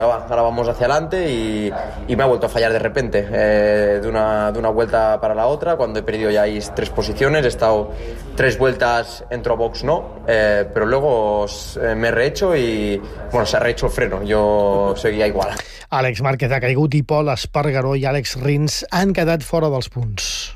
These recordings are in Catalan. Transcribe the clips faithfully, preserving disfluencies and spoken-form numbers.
Ahora vamos hacia adelante y, y me ha vuelto a fallar de repente, eh, de, una, de una vuelta para la otra, cuando he perdido ya ahí tres posiciones, he estado tres vueltas, entro a box no, eh, pero luego eh, me he rehecho y bueno, se ha rehecho el freno, yo seguía igual. Àlex Márquez ha caigut i Pol Espargaró i Àlex Rins han quedat fora dels punts.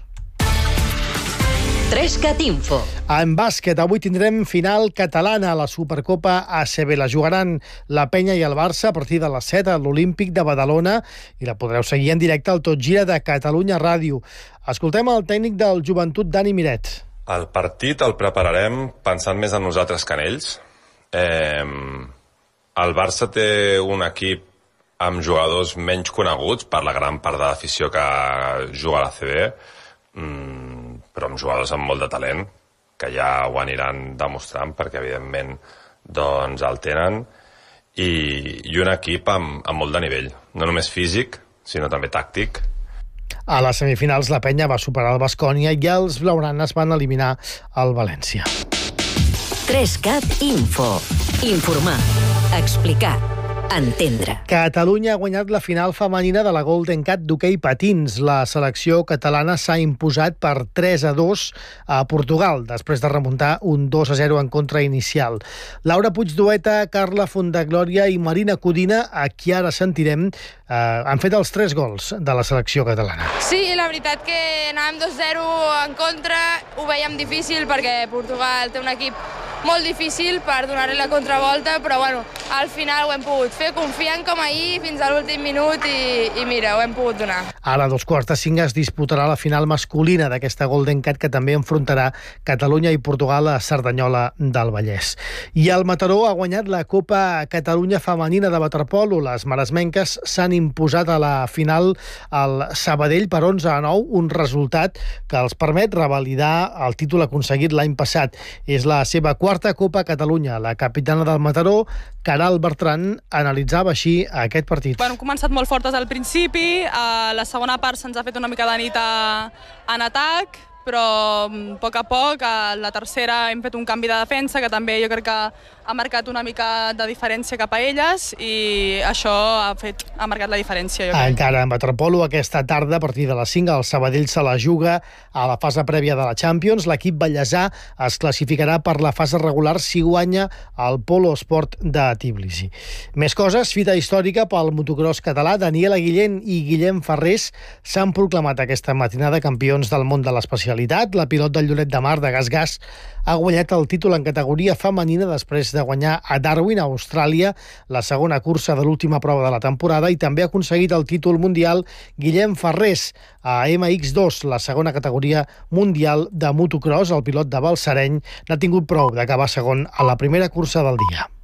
Trescat Info. En bàsquet, avui tindrem final catalana a la Supercopa A C B. La jugaran la Penya i el Barça a partir de les set a l'Olímpic de Badalona i la podreu seguir en directe al Tot Gira de Catalunya Ràdio. Escoltem el tècnic del Joventut, Dani Miret. El partit el prepararem pensant més en nosaltres que en ells. Eh, el Barça té un equip amb jugadors menys coneguts per la gran part de l'afició que juga a l'A C B, mm, però amb jugadors amb molt de talent, que ja ho aniran demostrant perquè evidentment doncs el tenen, i, i un equip amb, amb molt de nivell, no només físic sinó també tàctic. A les semifinals la Penya va superar el Baskonia i els blaugranes van eliminar el València. Trescat Info. Informar, explicar, entendre. Catalunya ha guanyat la final femenina de la Golden Cat d'hoquei patins. La selecció catalana s'ha imposat per tres a dos a Portugal, després de remuntar un dos a zero en contra inicial. Laura Puigdueta, Carla Fondaglòria i Marina Codina, a qui ara sentirem, eh, han fet els tres gols de la selecció catalana. Sí, la veritat que anàvem dos zero en contra, ho veiem difícil perquè Portugal té un equip molt difícil per donar-li la contravolta, però bueno, al final ho hem pogut fer confiant com ahir fins a l'últim minut i, i mira, ho hem pogut donar. Ara a dos quarts de cinc es disputarà la final masculina d'aquesta Golden Cat, que també enfrontarà Catalunya i Portugal a Cerdanyola del Vallès. I el Mataró ha guanyat la Copa Catalunya femenina de waterpolo. Les maresmenques s'han imposat a la final al Sabadell per onze a nou, un resultat que els permet revalidar el títol aconseguit l'any passat. És la seva quarta Copa Catalunya. La capitana del Mataró, Caral Bertran, analitzava així aquest partit. Bueno, hem començat molt fortes al principi, a la segona part se'ns ha fet una mica de nit a, en atac, però a poc a poc, a la tercera hem fet un canvi de defensa que també jo crec que ha marcat una mica de diferència cap a elles i això ha, fet, ha marcat la diferència. Jo crec. Encara en waterpolo, aquesta tarda, a partir de les cinc, el Sabadell se la juga a la fase prèvia de la Champions. L'equip ballesà es classificarà per la fase regular si guanya el Polo Sport de Tbilisi. Més coses, fita històrica pel motocross català. Daniela Guillén i Guillem Ferrés s'han proclamat aquesta matinada campions del món de l'especialitat. La pilot del Lloret de Mar de Gas-Gas ha guanyat el títol en categoria femenina després de guanyar a Darwin, a Austràlia, la segona cursa de l'última prova de la temporada, i també ha aconseguit el títol mundial Guillem Ferrés a M X dos, la segona categoria mundial de motocross. El pilot de Balsareny n'ha tingut prou d'acabar segon a la primera cursa del dia.